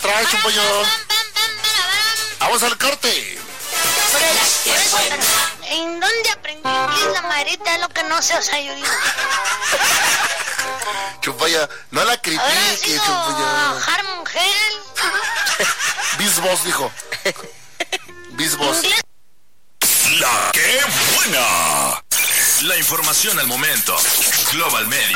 traes, Chumpayo? Vamos al corte. ¿En dónde aprendí inglés la Marita? Lo que no sé, o sea, yo digo. Chumpaya, no la critique, Chumpaya. Harmon Hell. Bisbos, dijo. Bisbos. La que buena. La información al momento. Global Media.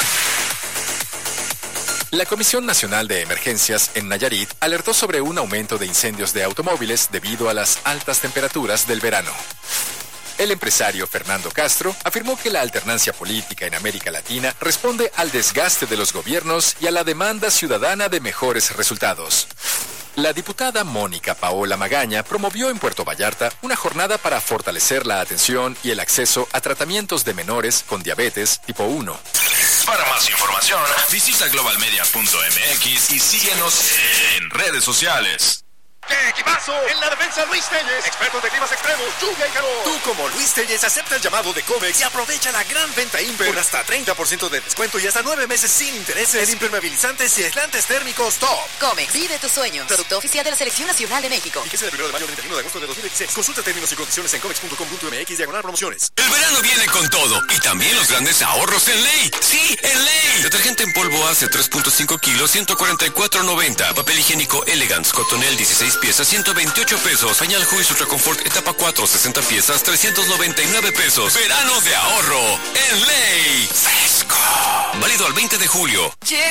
La Comisión Nacional de Emergencias en Nayarit alertó sobre un aumento de incendios de automóviles debido a las altas temperaturas del verano. El empresario Fernando Castro afirmó que la alternancia política en América Latina responde al desgaste de los gobiernos y a la demanda ciudadana de mejores resultados. La diputada Mónica Paola Magaña promovió en Puerto Vallarta una jornada para fortalecer la atención y el acceso a tratamientos de menores con diabetes tipo 1. Para más información, visita globalmedia.mx y síguenos en redes sociales. ¡Qué equipazo! En la defensa Luis Telles, experto de climas extremos, lluvia y calor. Tú como Luis Telles acepta el llamado de Comex y aprovecha la gran venta Imper con hasta 30% de descuento y hasta 9 meses sin intereses en impermeabilizantes y aislantes térmicos top. Comex, vive tus sueños. Producto oficial de la Selección Nacional de México. Fíjese del 1 de mayo al 31 de agosto de 2016. Consulta términos y condiciones en comex.com.mx/promociones. El verano viene con todo y también los grandes ahorros en Ley. Sí, en Ley. Detergente en polvo hace 3.5 kilos, 144.90. Papel higiénico Elegance Cotonel 16 piezas, 128 pesos. Pañal Juice Ultra Confort etapa 4, 60 piezas, 399 pesos. Verano de ahorro en Ley. Fresco. Válido al 20 de julio.